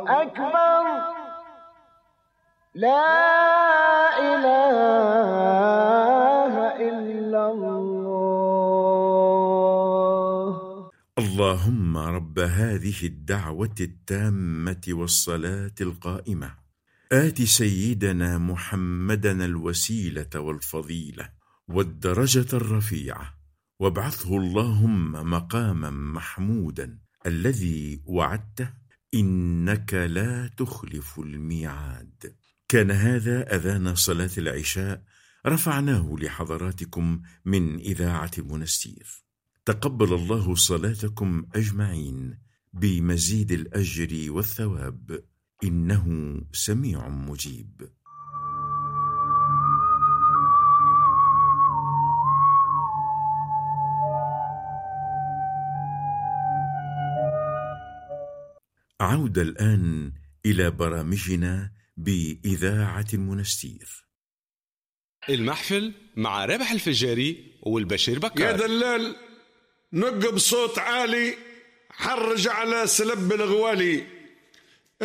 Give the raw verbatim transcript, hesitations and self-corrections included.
أكبر لا إله إلا الله. اللهم رب هذه الدعوة التامة والصلاة القائمة آت سيدنا محمدًا الوسيلة والفضيلة والدرجة الرفيعة وابعثه اللهم مقامًا محمودًا الذي وعدته إنك لا تخلف الميعاد. كان هذا أذان صلاة العشاء رفعناه لحضراتكم من إذاعة المنستير. تقبل الله صلاتكم أجمعين بمزيد الأجر والثواب إنه سميع مجيب. عودة الآن إلى برامجنا بإذاعة المنستير. المحفل مع رابح الفجاري والبشير بكار. يا دلال نق بصوت عالي حرج على سلب الغوالي.